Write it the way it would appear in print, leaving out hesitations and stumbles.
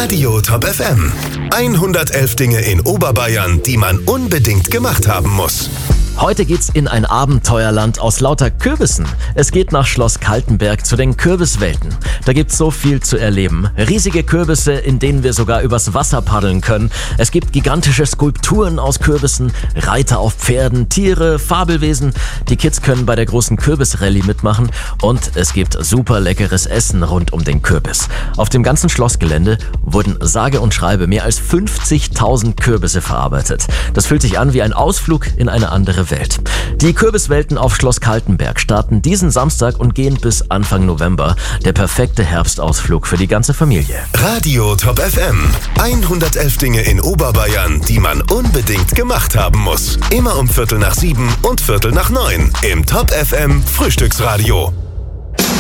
Radio Top FM. 111 Dinge in Oberbayern, die man unbedingt gemacht haben muss. Heute geht's in ein Abenteuerland aus lauter Kürbissen. Es geht nach Schloss Kaltenberg zu den Kürbiswelten. Da gibt's so viel zu erleben. Riesige Kürbisse, in denen wir sogar übers Wasser paddeln können. Es gibt gigantische Skulpturen aus Kürbissen, Reiter auf Pferden, Tiere, Fabelwesen. Die Kids können bei der großen Kürbisrallye mitmachen und es gibt super leckeres Essen rund um den Kürbis. Auf dem ganzen Schlossgelände wurden sage und schreibe mehr als 50.000 Kürbisse verarbeitet. Das fühlt sich an wie ein Ausflug in eine andere Welt. Die Kürbiswelten auf Schloss Kaltenberg starten diesen Samstag und gehen bis Anfang November. Der perfekte Herbstausflug für die ganze Familie. Radio Top FM. 111 Dinge in Oberbayern, die man unbedingt gemacht haben muss. Immer um 6:45 und 6:45 im Top FM Frühstücksradio.